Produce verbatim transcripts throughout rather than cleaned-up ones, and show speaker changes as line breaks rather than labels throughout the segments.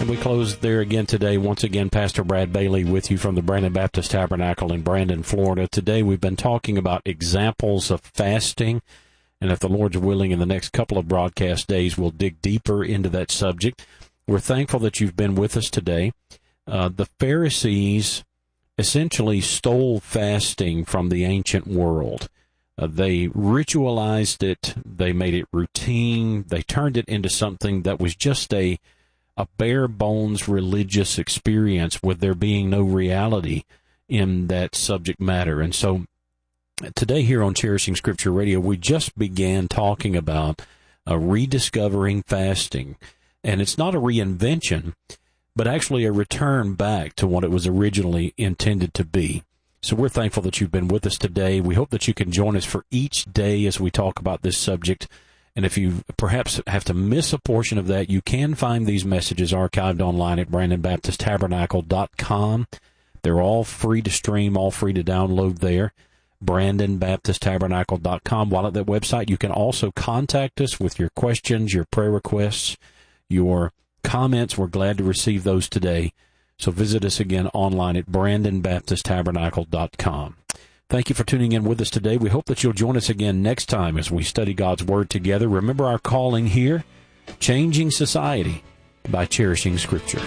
And we close there again today. Once again, Pastor Brad Bailey with you from the Brandon Baptist Tabernacle in Brandon, Florida. Today we've been talking about examples of fasting, and if the Lord's willing, in the next couple of broadcast days, we'll dig deeper into that subject. We're thankful that you've been with us today. Uh, the Pharisees essentially stole fasting from the ancient world. Uh, they ritualized it. They made it routine. They turned it into something that was just a a bare-bones religious experience, with there being no reality in that subject matter. And so today here on Cherishing Scripture Radio, we just began talking about uh, rediscovering fasting. And it's not a reinvention, but actually a return back to what it was originally intended to be. So we're thankful that you've been with us today. We hope that you can join us for each day as we talk about this subject. And if you perhaps have to miss a portion of that, you can find these messages archived online at brandon baptist tabernacle dot com. They're all free to stream, all free to download there, brandon baptist tabernacle dot com. While at that website, you can also contact us with your questions, your prayer requests, your comments. We're glad to receive those today. So visit us again online at brandon baptist tabernacle dot com. Thank you for tuning in with us today. We hope that you'll join us again next time as we study God's Word together. Remember our calling here, changing society by cherishing Scripture.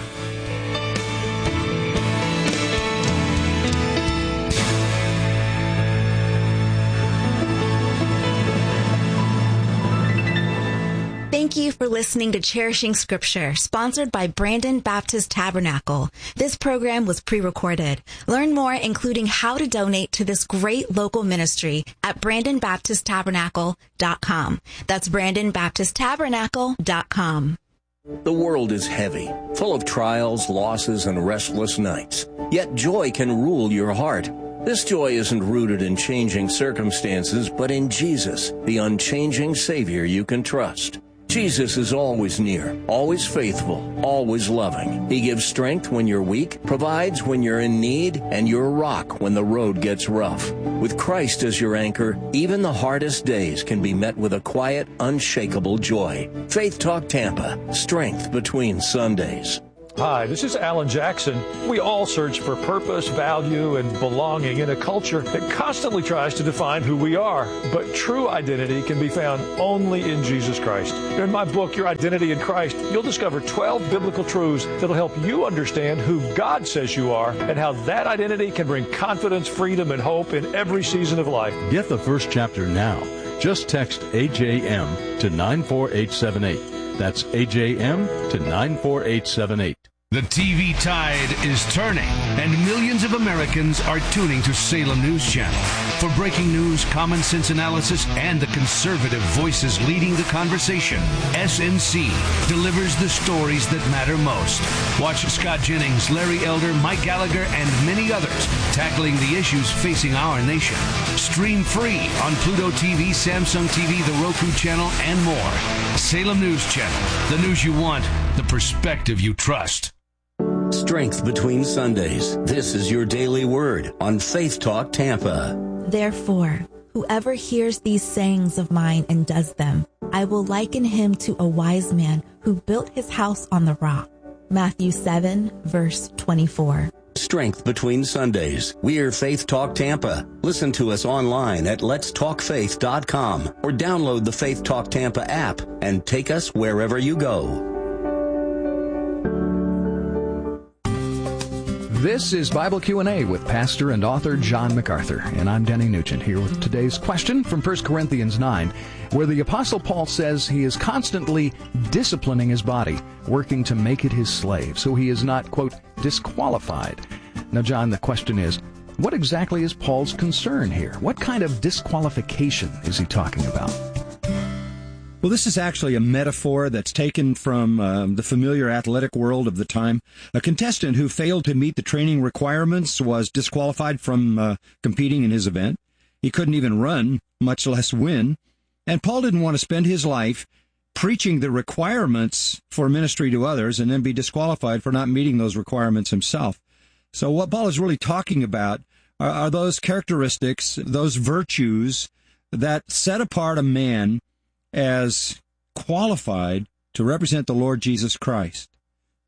Thank you for listening to Cherishing Scripture, sponsored by Brandon Baptist Tabernacle. This program was pre-recorded. Learn more, including how to donate to this great local ministry, at brandon baptist tabernacle dot com. That's brandon baptist tabernacle dot com.
The world is heavy, full of trials, losses, and restless nights. Yet joy can rule your heart. This joy isn't rooted in changing circumstances, but in Jesus, the unchanging Savior you can trust. Jesus is always near, always faithful, always loving. He gives strength when you're weak, provides when you're in need, and you're a rock when the road gets rough. With Christ as your anchor, even the hardest days can be met with a quiet, unshakable joy. Faith Talk Tampa, strength between Sundays.
Hi, this is Alan Jackson. We all search for purpose, value, and belonging in a culture that constantly tries to define who we are. But true identity can be found only in Jesus Christ. In my book, Your Identity in Christ, you'll discover twelve biblical truths that'll help you understand who God says you are and how that identity can bring confidence, freedom, and hope in every season of life.
Get the first chapter now. Just text A J M to nine four eight seven eight. That's A J M to nine four eight seven eight.
The T V tide is turning, and millions of Americans are tuning to Salem News Channel. For breaking news, common sense analysis, and the conservative voices leading the conversation, S N C delivers the stories that matter most. Watch Scott Jennings, Larry Elder, Mike Gallagher, and many others tackling the issues facing our nation. Stream free on Pluto T V, Samsung T V, the Roku channel, and more. Salem News Channel, the news you want, the perspective you trust.
Strength between Sundays. This is your daily word on Faith Talk Tampa.
Therefore, whoever hears these sayings of mine and does them, I will liken him to a wise man who built his house on the rock. Matthew seven, verse twenty-four.
Strength between Sundays. We're Faith Talk Tampa. Listen to us online at lets talk faith dot com or download the Faith Talk Tampa app and take us wherever you go.
This is Bible Q and A with pastor and author John MacArthur, and I'm Denny Nugent here with today's question from First Corinthians nine, where the Apostle Paul says he is constantly disciplining his body, working to make it his slave, so he is not, quote, disqualified. Now, John, the question is, what exactly is Paul's concern here? What kind of disqualification is he talking about?
Well, this is actually a metaphor that's taken from um, the familiar athletic world of the time. A contestant who failed to meet the training requirements was disqualified from uh, competing in his event. He couldn't even run, much less win. And Paul didn't want to spend his life preaching the requirements for ministry to others and then be disqualified for not meeting those requirements himself. So what Paul is really talking about are, are those characteristics, those virtues that set apart a man as qualified to represent the Lord Jesus Christ.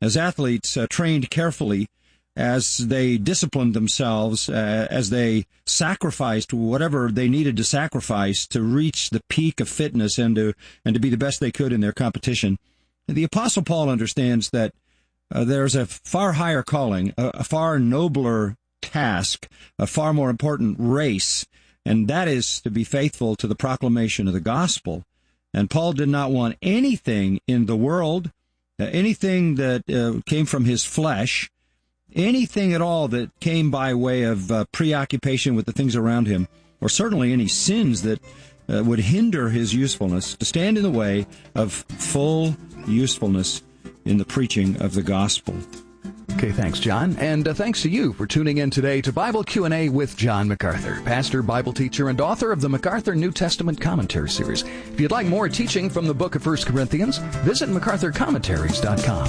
as athletes uh, trained carefully, as they disciplined themselves, uh, as they sacrificed whatever they needed to sacrifice to reach the peak of fitness and to and to be the best they could in their competition. The Apostle Paul understands that uh, there's a far higher calling, a, a far nobler task, a far more important race, and that is to be faithful to the proclamation of the gospel. And Paul did not want anything in the world, uh, anything that uh, came from his flesh, anything at all that came by way of uh, preoccupation with the things around him, or certainly any sins that uh, would hinder his usefulness, to stand in the way of full usefulness in the preaching of the gospel.
Okay, thanks, John. And uh, thanks to you for tuning in today to Bible Q and A with John MacArthur, pastor, Bible teacher, and author of the MacArthur New Testament Commentary Series. If you'd like more teaching from the book of First Corinthians, visit macarthur commentaries dot com.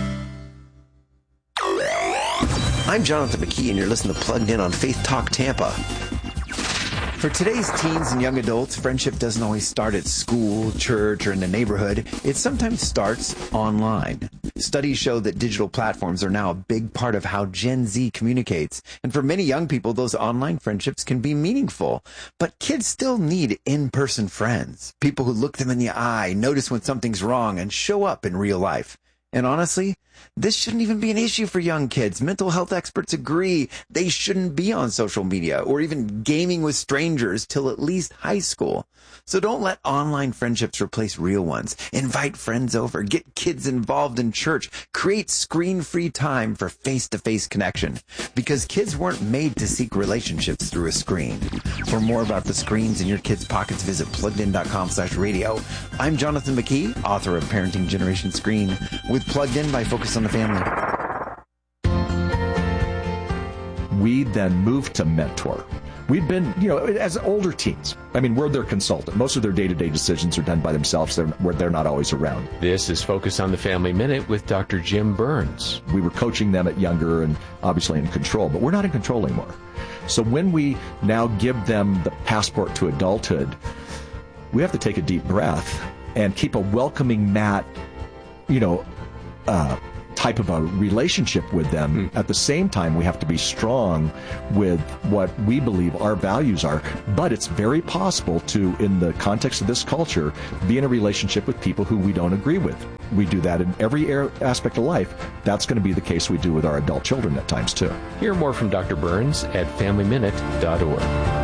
I'm Jonathan McKee, and you're listening to Plugged In on Faith Talk Tampa. For today's teens and young adults, friendship doesn't always start at school, church, or in the neighborhood. It sometimes starts online. Studies show that digital platforms are now a big part of how Gen Z communicates. And for many young people, those online friendships can be meaningful. But kids still need in-person friends, people who look them in the eye, notice when something's wrong, and show up in real life. And honestly, this shouldn't even be an issue for young kids. Mental health experts agree they shouldn't be on social media or even gaming with strangers till at least high school. So don't let online friendships replace real ones. Invite friends over, get kids involved in church, create screen-free time for face-to-face connection, because kids weren't made to seek relationships through a screen. For more about the screens in your kids' pockets, visit plugged in dot com slash radio. I'm Jonathan McKee, author of Parenting Generation Screen, with Plugged In by Focus on the Family.
We then moved to Mentor. We'd been, you know, as older teens. I mean, we're their consultant. Most of their day-to-day decisions are done by themselves. They're, where they're not always around.
This is Focus on the Family Minute with Doctor Jim Burns.
We were coaching them at younger and obviously in control, but we're not in control anymore. So when we now give them the passport to adulthood, we have to take a deep breath and keep a welcoming mat, you know, uh, type of a relationship with them. At the same time, we have to be strong with what we believe our values are. But it's very possible to, in the context of this culture, be in a relationship with people who we don't agree with. We do that in every aspect of life. That's going to be the case we do with our adult children at times, too.
Hear more from Doctor Burns at family minute dot org.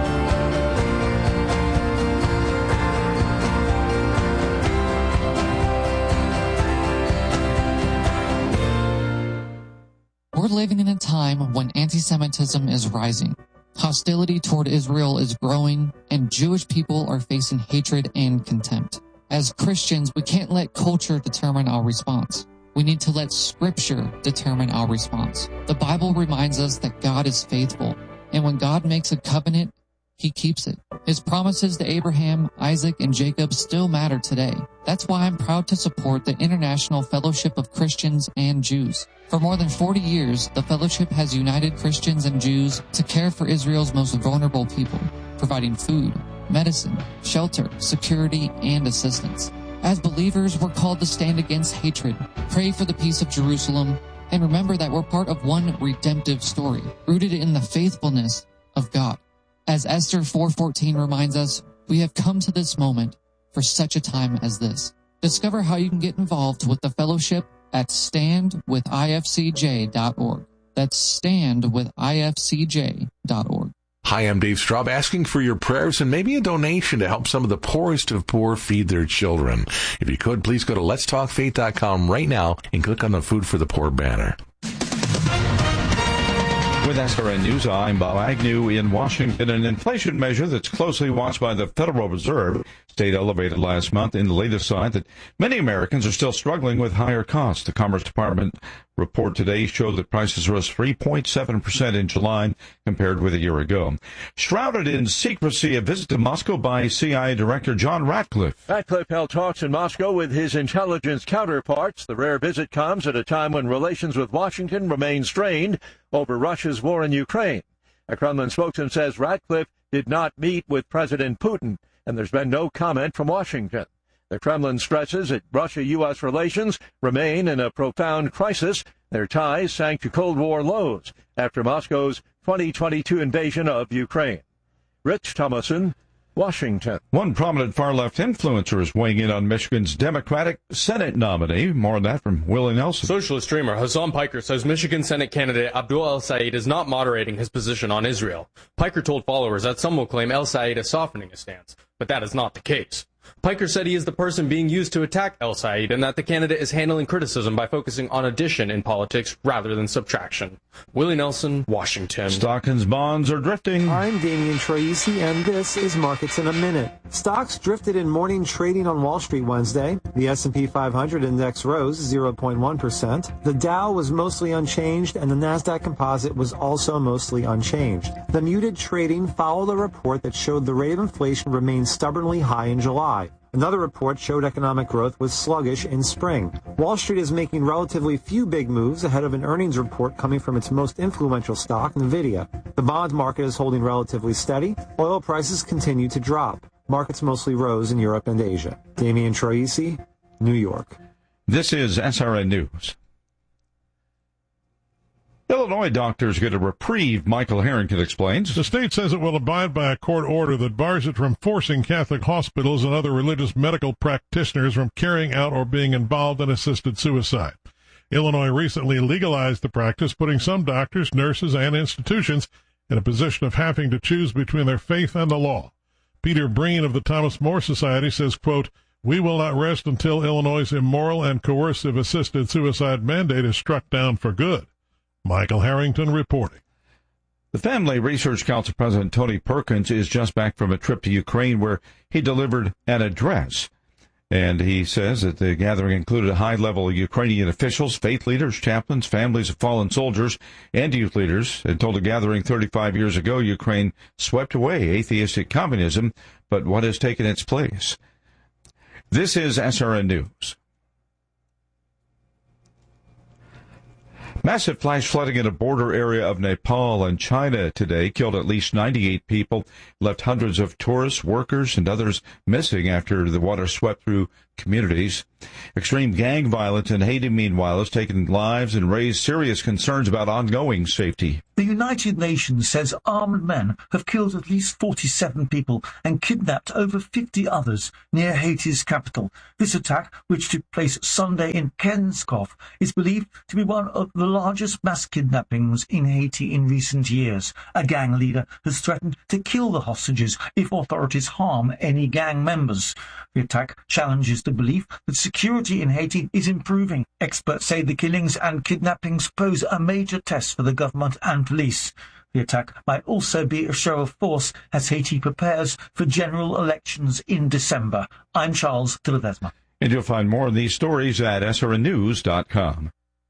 We're living in a time when anti-Semitism is rising. Hostility toward Israel is growing, and Jewish people are facing hatred and contempt. As Christians, we can't let culture determine our response. We need to let Scripture determine our response. The Bible reminds us that God is faithful, and when God makes a covenant, He keeps it. His promises to Abraham, Isaac, and Jacob still matter today. That's why I'm proud to support the International Fellowship of Christians and Jews. For more than forty years, the fellowship has united Christians and Jews to care for Israel's most vulnerable people, providing food, medicine, shelter, security, and assistance. As believers, we're called to stand against hatred, pray for the peace of Jerusalem, and remember that we're part of one redemptive story, rooted in the faithfulness of God. As Esther four fourteen reminds us, we have come to this moment for such a time as this. Discover how you can get involved with the fellowship at stand with I F C J dot org. That's stand with I F C J dot org.
Hi, I'm Dave Straub, asking for your prayers and maybe a donation to help some of the poorest of poor feed their children. If you could, please go to lets talk faith dot com right now and click on the Food for the Poor banner.
With S R N News, I'm Bob Agnew in Washington. An inflation measure that's closely watched by the Federal Reserve stayed elevated last month in the latest sign that many Americans are still struggling with higher costs. The Commerce Department report today showed that prices rose three point seven percent in July compared with a year ago. Shrouded in secrecy, a visit to Moscow by C I A Director John Ratcliffe.
Ratcliffe held talks in Moscow with his intelligence counterparts. The rare visit comes at a time when relations with Washington remain strained over Russia's war in Ukraine. A Kremlin spokesman says Ratcliffe did not meet with President Putin, and there's been no comment from Washington.
The Kremlin stresses that Russia-U S relations remain in a profound crisis, their ties sank to Cold War lows after Moscow's twenty twenty-two invasion of Ukraine. Rich Thomason, Washington.
One prominent far-left influencer is weighing in on Michigan's Democratic Senate nominee. More on that from Willie Nelson.
Socialist streamer Hassan Piker says Michigan Senate candidate Abdul El-Sayed is not moderating his position on Israel. Piker told followers that some will claim El-Sayed is softening his stance, but that is not the case. Piker said he is the person being used to attack El-Sayed and that the candidate is handling criticism by focusing on addition in politics rather than subtraction. Willie Nelson, Washington.
Stock and bonds are drifting.
I'm Damian Troisi, and this is Markets in a Minute. Stocks drifted in morning trading on Wall Street Wednesday. The S and P five hundred index rose zero point one percent. The Dow was mostly unchanged, and the Nasdaq Composite was also mostly unchanged. The muted trading followed a report that showed the rate of inflation remained stubbornly high in July. Another report showed economic growth was sluggish in spring. Wall Street is making relatively few big moves ahead of an earnings report coming from its most influential stock, Nvidia. The bond market is holding relatively steady. Oil prices continue to drop. Markets mostly rose in Europe and Asia. Damian Troisi, New York.
This is S R N News. Illinois doctors get a reprieve, Michael Harrington explains.
The state says it will abide by a court order that bars it from forcing Catholic hospitals and other religious medical practitioners from carrying out or being involved in assisted suicide. Illinois recently legalized the practice, putting some doctors, nurses, and institutions in a position of having to choose between their faith and the law. Peter Breen of the Thomas More Society says, quote, "We will not rest until Illinois' immoral and coercive assisted suicide mandate is struck down for good." Michael Harrington reporting.
The Family Research Council President Tony Perkins is just back from a trip to Ukraine where he delivered an address. And he says that the gathering included high-level Ukrainian officials, faith leaders, chaplains, families of fallen soldiers, and youth leaders, and told a gathering thirty-five years ago Ukraine swept away atheistic communism, but what has taken its place? This is S R N News. Massive flash flooding in a border area of Nepal and China today killed at least ninety-eight people, left hundreds of tourists, workers, and others missing after the water swept through communities. Extreme gang violence in Haiti, meanwhile, has taken lives and raised serious concerns about ongoing safety.
The United Nations says armed men have killed at least forty-seven people and kidnapped over fifty others near Haiti's capital. This attack, which took place Sunday in Kenskov, is believed to be one of the largest mass kidnappings in Haiti in recent years. A gang leader has threatened to kill the hostages if authorities harm any gang members. The attack challenges the belief that security in Haiti is improving. Experts say the killings and kidnappings pose a major test for the government and police. The attack might also be a show of force as Haiti prepares for general elections in December. I'm Charles de Ledesma.
And you'll find more of these stories at S R N news dot com.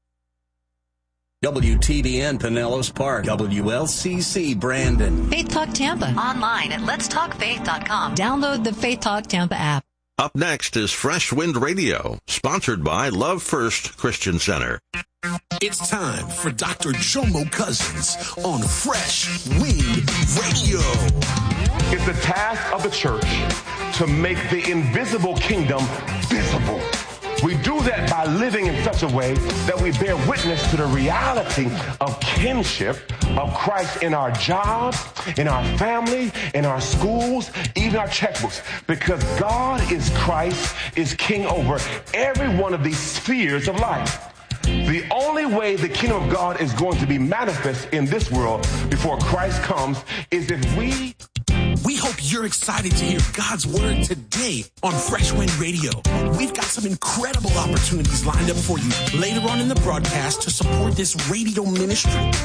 W T B N Pinellas Park, W L C C Brandon.
Faith Talk Tampa. Online at lets talk faith dot com. Download the Faith Talk Tampa app.
Up next is Fresh Wind Radio, sponsored by Love First Christian Center.
It's time for Doctor Jomo Cousins on Fresh Wind Radio.
It's the task of the church to make the invisible kingdom visible. We do that by living in such a way that we bear witness to the reality of kinship of Christ in our jobs, in our family, in our schools, even our checkbooks. Because God is Christ, is king over every one of these spheres of life. The only way the kingdom of God is going to be manifest in this world before Christ comes is if we...
We hope you're excited to hear God's word today on Fresh Wind Radio. We've got some incredible opportunities lined up for you later on in the broadcast to support this radio ministry.